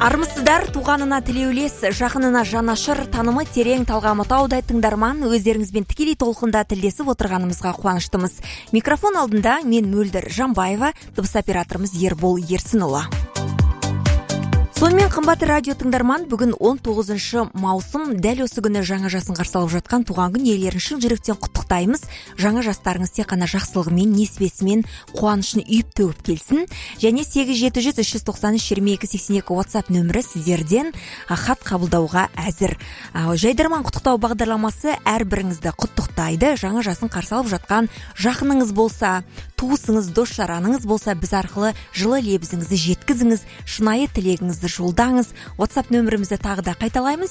Армысыздар, туғанына тілеулес, жақынына жанашыр, танымы терең талғамы таудай тыңдарман, өздеріңізбен тікелей толқында тілдесіп отырғанымызға қуаныштымыз. Микрофон алдында мен Мөлдір Жамбаева, дыбыс операторымыз Ербол Ерсінұлы. Сонымен қымбатты радио тыңдарман, бүгін 19 маусым, дәл осы күні жаңа жасын қарсы алып жатқан туған күн иелерін шын жүректен құттықтаймыз. Жаңа жастарыңыз тек қана жақсылығымен, несібесімен, қуанышын үйіп төгіп келсін. Және 8700-393-2282 WhatsApp нөмірі сіздерден хат қабылдауға әзір. Жайдарман құттықтау бағдарламасы әрбіріңізді құттықтайды. Жаңа жасын қарсы алып жатқан жақыныңыз болса, туысыңыз, дос-жараныңыз болса, біз арқылы жылы лебізіңізді жеткізіңіз, шынайы тілегіңізді жолдаңыз. WhatsApp нөмірімізді тағы да қайталаймыз: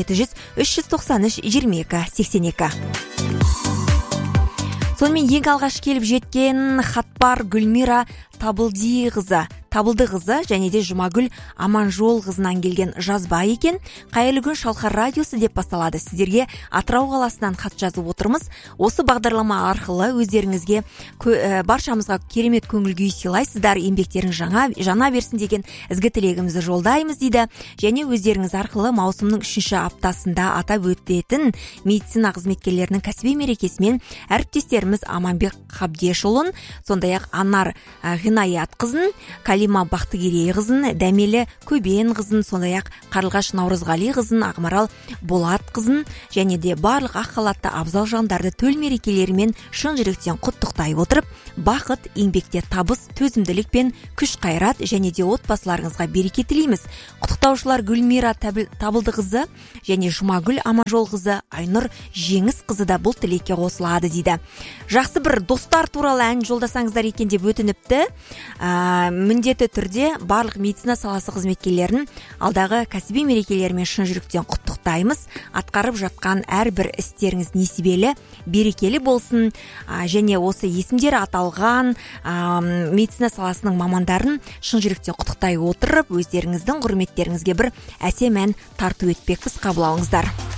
8700-393-2282. Сонымен ең алғаш келіп жеткен хатпар Гүлмира Табылдықызы және де Жұмагүл Аманжолқызынан келген жазба екен. Қайырлы күн, Шалқар радиосы деп басталады. Сіздерге Атырау қаласынан хат жазып отырмыз. Осы бағдарлама арқылы өздеріңізге баршамызға керемет көңіл күй сыйлайсыздар, еңбектерің жана берсін деген ізгі тілегімізді жолдаймыз дейді. Және өздеріңіз арқылы маусымның 3-ші аптасында атап өтетін медицина қызметкерлерінің кәсіби мерекесімен әріптестеріміз Аманбек Қабдешұлын, сондай-ақ Анар Ғинаят қызын, Калима Бақтыгерей қызын, Дәмелі Көбен қызын, сондай-ақ Қарлығаш Наурызғали қызын, Ақмарал Болат қызын, және де барлық ақ халатты абзал жандарды төл мерекелерімен шын жүректен құттықтай отырып, бақыт, еңбекте табыс, төзімділік пен күш қайрат және де отбасыларыңызға береке тілейміз. Құттықтаушылар Гүлмира Табылдықызы және Жұмагүл Аманжолқызы, Айнұр Жеңіс қызы да бұл тілекке қосылады дейді. Жақсы бір достар туралы ән жолдасаңыздар екен деп өтініпті. Міндетті түрде барлық медицина саласы қызметкерлерін алдағы кәсіби мерекелерімен шын жүректен құттықтаймыз. Атқарып жатқан әрбір істеріңіз несібелі, берекелі болсын. Және осы есімдері аталған медицина саласының мамандарын шын жүректен құттықтай отырып, өздеріңіздің құрметтеріңізге бір әсем ән тарту етпекпіз. Қабыл алыңыздар.